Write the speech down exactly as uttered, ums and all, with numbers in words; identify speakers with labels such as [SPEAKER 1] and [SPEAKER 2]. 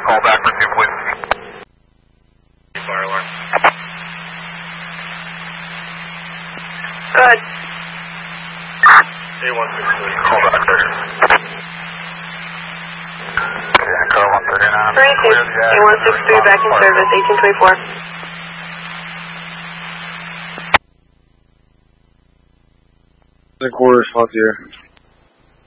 [SPEAKER 1] call back for two, please. Fire alarm.
[SPEAKER 2] Good.
[SPEAKER 1] A one six three, call back there. Okay, car one thirty-nine.
[SPEAKER 2] three two, A one six three back in service, eighteen twenty-four.
[SPEAKER 3] The quarters, Fox here.